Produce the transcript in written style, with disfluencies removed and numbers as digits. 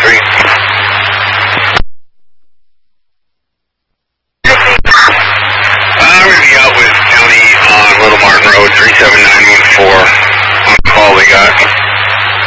3. I'm going to be out with County on Little Martin Road,